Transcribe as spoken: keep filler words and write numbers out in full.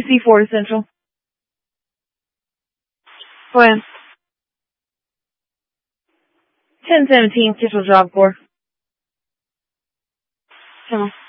C four Essential. Go ahead. ten seventeen, official job core. Come on.